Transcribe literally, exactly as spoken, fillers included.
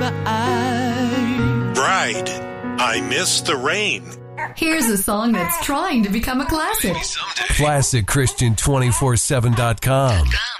Bride, I Miss the Rain. Here's a song that's trying to become a classic. Classic Christian two forty-seven dot com.